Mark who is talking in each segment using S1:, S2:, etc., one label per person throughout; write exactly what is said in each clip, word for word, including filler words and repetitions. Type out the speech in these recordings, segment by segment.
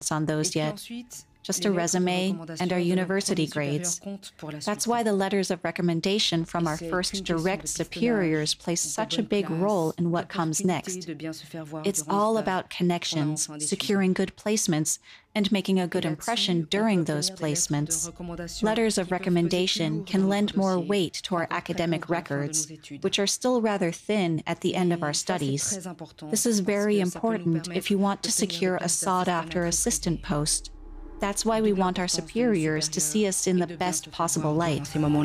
S1: on those yet. Just a resume and our university grades. That's why the letters of recommendation from our first direct superiors play such a big role in what comes next. It's all about connections, securing good placements, and making a good impression during those placements. Letters of recommendation can lend more weight to our academic records, which are still rather thin at the end of our studies. This is very important if you want to secure a sought-after assistant post. That's why we want our superiors to see us in the best possible light.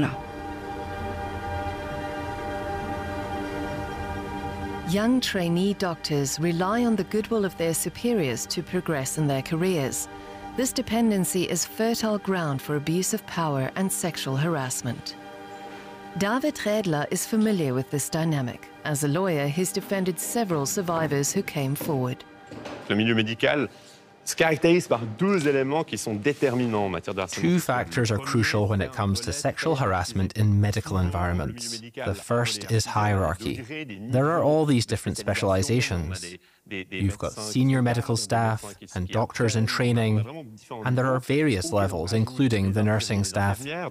S2: Young trainee doctors rely on the goodwill of their superiors to progress in their careers. This dependency is fertile ground for abuse of power and sexual harassment. David Redler is familiar with this dynamic. As a lawyer, he's defended several survivors who came forward.
S3: Le milieu médical se caractérise par deux éléments qui sont déterminants en matière de harcèlement.
S4: Two factors are crucial when it comes to sexual harassment in medical environments. The first is hierarchy. There are all these different specializations. You've got senior medical staff and doctors in training, and there are various levels, including the nursing staff. And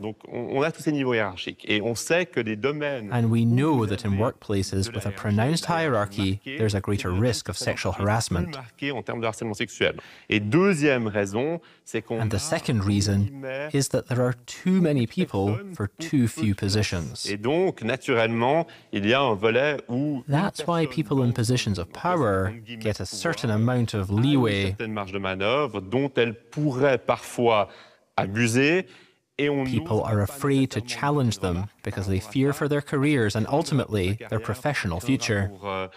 S4: we know that in workplaces with a pronounced hierarchy, there's a greater risk of sexual harassment. And the second reason is that there are too many people for too few positions. That's why people in positions of power get a certain amount of leeway. People are afraid to challenge them because they fear for their careers and ultimately their professional future.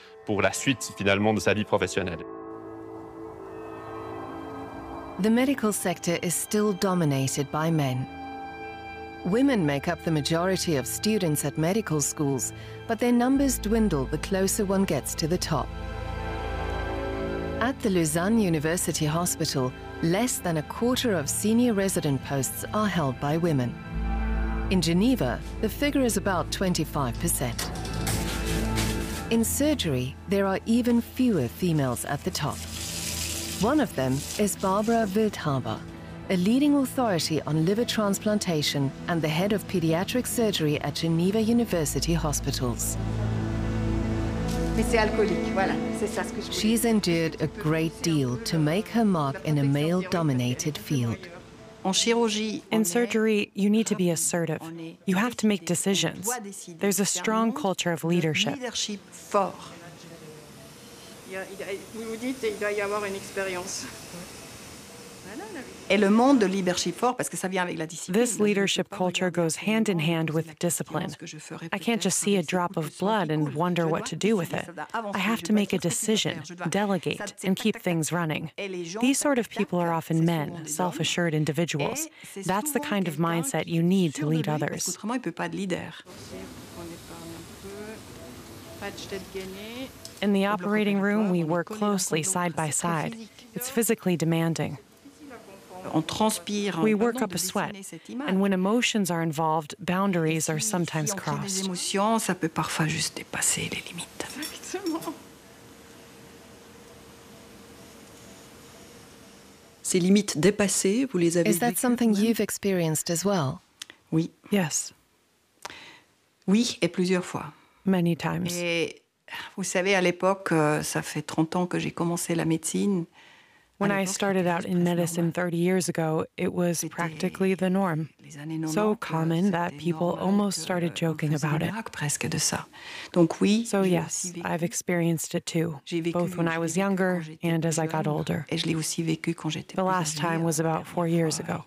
S2: The medical sector is still dominated by men. Women make up the majority of students at medical schools, but their numbers dwindle the closer one gets to the top. At the Lausanne University Hospital, less than a quarter of senior resident posts are held by women. In Geneva, the figure is about twenty-five percent. In surgery, there are even fewer females at the top. One of them is Barbara Wildhaber, a leading authority on liver transplantation and the head of pediatric surgery at Geneva University Hospitals. She's endured a great deal to make her mark in a male-dominated field.
S5: In surgery, you need to be assertive. You have to make decisions. There's a strong culture of leadership. This leadership culture goes hand in hand with discipline. I can't just see a drop of blood and wonder what to do with it. I have to make a decision, delegate, and keep things running. These sort of people are often men, self-assured individuals. That's the kind of mindset you need to lead others. In the operating room, we work closely side by side. It's physically demanding. We work up a sweat, and when emotions are involved, boundaries are sometimes crossed.
S2: Is that something you've experienced as well?
S5: Oui. Yes.
S6: Oui, et plusieurs fois.
S5: Many times.
S6: Et vous savez, à l'époque, ça fait trente ans que j'ai commencé la médecine.
S5: When I started out in medicine thirty years ago, it was practically the norm. So common that people almost started joking about it. So yes, I've experienced it too, both when I was younger and as I got older. The last time was about four years ago.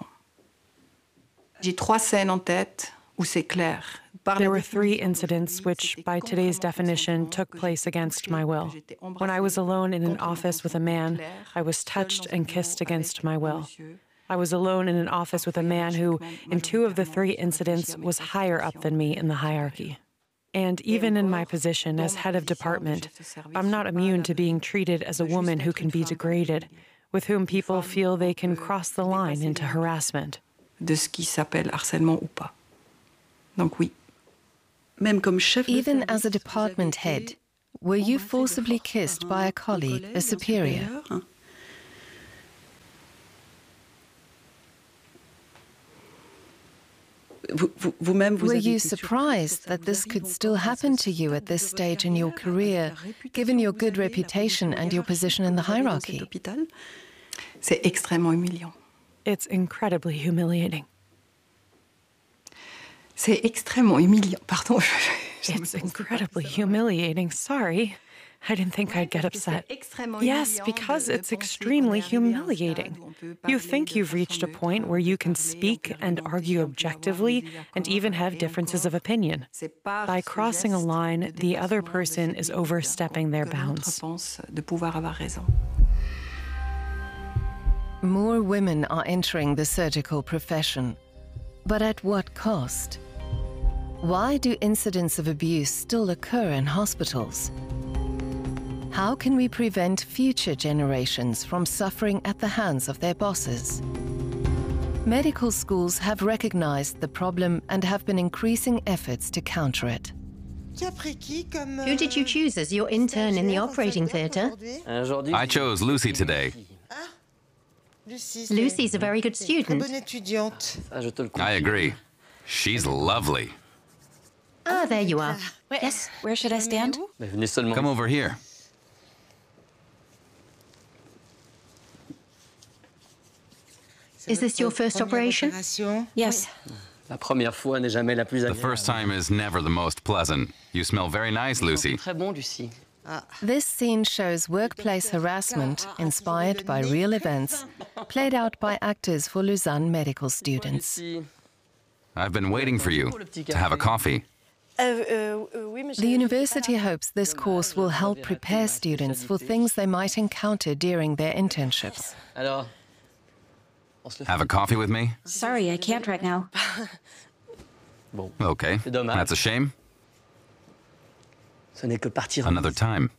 S6: J'ai trois scènes en tête où c'est clair.
S5: There were three incidents which, by today's definition, took place against my will. When I was alone in an office with a man, I was touched and kissed against my will. I was alone in an office with a man who, in two of the three incidents, was higher up than me in the hierarchy. And even in my position as head of department, I'm not immune to being treated as a woman who can be degraded, with whom people feel they can cross the line into harassment.
S6: De ce qui s'appelle harcèlement ou pas. Donc oui.
S2: Even as a department head, were you forcibly kissed by a colleague, a superior? Were you surprised that this could still happen to you at this stage in your career, given your good reputation and your position in the hierarchy?
S6: C'est extrêmement humiliant.
S5: It's incredibly humiliating.
S6: C'est extrêmement humiliant. Pardon.
S5: It's incredibly humiliating. Sorry. I didn't think I'd get upset. Yes, because it's extremely humiliating. You think you've reached a point where you can speak and argue objectively and even have differences of opinion. By crossing a line, the other person is overstepping their bounds.
S2: More women are entering the surgical profession, but at what cost? Why do incidents of abuse still occur in hospitals? How can we prevent future generations from suffering at the hands of their bosses? Medical schools have recognized the problem and have been increasing efforts to counter it.
S7: Who did you choose as your intern in the operating theatre?
S8: I chose Lucy today.
S7: Lucy's a very good student.
S8: I agree. She's lovely.
S7: Ah, there you are. Yes.
S1: Where should I stand?
S8: Come over here.
S7: Is this your first operation?
S1: Yes.
S8: The first time is never the most pleasant. You smell very nice, Lucy.
S2: This scene shows workplace harassment inspired by real events, played out by actors for Lausanne medical students.
S8: I've been waiting for you to have a coffee.
S2: The university hopes this course will help prepare students for things they might encounter during their internships.
S8: Have a coffee with me?
S1: Sorry, I can't right now.
S8: Okay, that's a shame. Another time.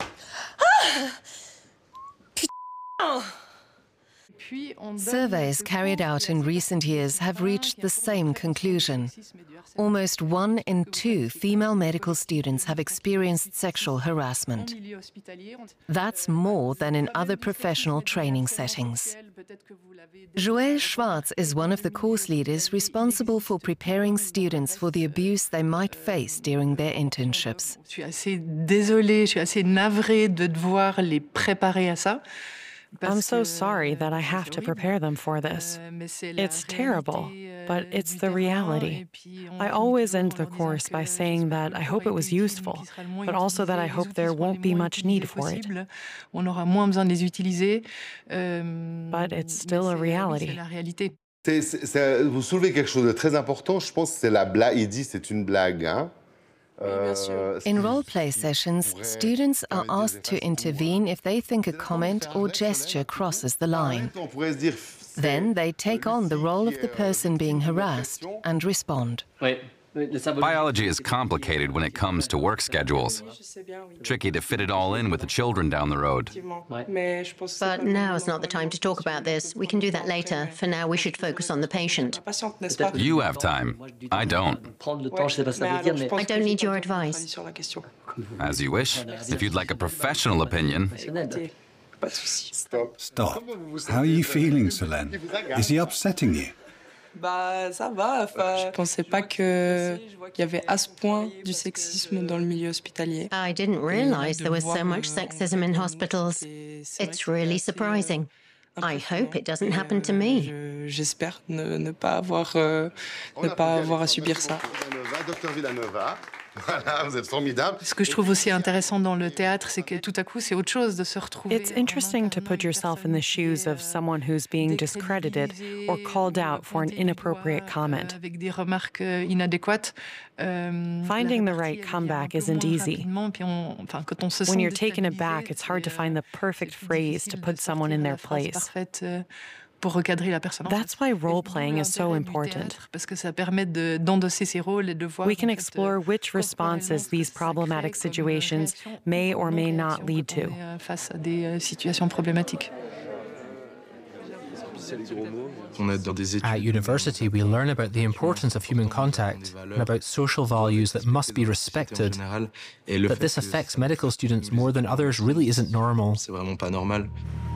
S2: Surveys carried out in recent years have reached the same conclusion. Almost one in two female medical students have experienced sexual harassment. That's more than in other professional training settings. Joël Schwartz is one of the course leaders responsible for preparing students for the abuse they might face during their internships.
S9: Je suis assez désolée, je suis assez navrée de devoir les préparer à ça.
S5: I'm so sorry that I have to prepare them for this. It's terrible, but it's the reality. I always end the course by saying that I hope it was useful, but also that I hope there won't be much need for it. But it's still a reality.
S10: C'est, c'est, vous soulevez quelque chose de très important, je pense que c'est la blague, il dit c'est une blague, hein?
S2: In role-play sessions, students are asked to intervene if they think a comment or gesture crosses the line. Then they take on the role of the person being harassed and respond.
S8: Biology is complicated when it comes to work schedules. Tricky to fit it all in with the children down the road.
S7: But now is not the time to talk about this. We can do that later. For now, we should focus on the patient.
S8: You have time. I don't.
S7: I don't need your advice.
S8: As you wish. If you'd like a professional opinion.
S11: Stop. Stop. How are you feeling, Solène? Is he upsetting you?
S9: Bah, ça va. Enfin, je pensais pas qu'il y avait à ce point du sexisme dans le milieu hospitalier.
S7: I didn't realize there was so much sexism in hospitals. It's really surprising. I hope it doesn't happen to me.
S9: J'espère ne, ne pas avoir, euh, ne pas avoir à subir ça.
S10: Docteur Villanova. Voilà, vous êtes formidable.
S9: Ce que je trouve aussi intéressant dans le théâtre, c'est que tout à coup, c'est autre chose de se retrouver.
S5: It's interesting to put yourself in the shoes of someone who's being discredited or called out for an inappropriate comment.
S9: Avec des remarques inadéquates.
S5: Finding the right comeback isn't easy. When you're taken aback, it's hard to find the perfect phrase to put someone in their place.
S9: Pour recadrer la personne.
S5: That's why role-playing is so important.
S9: Parce que ça permet de, d'endosser ses rôles et de voir.
S5: We can explore which responses these problematic situations may or may not lead to.
S9: Face à des situations problématiques.
S4: At university, we learn about the importance of human contact and about social values that must be respected. That this affects medical students more than others really isn't normal.
S12: C'est vraiment pas normal.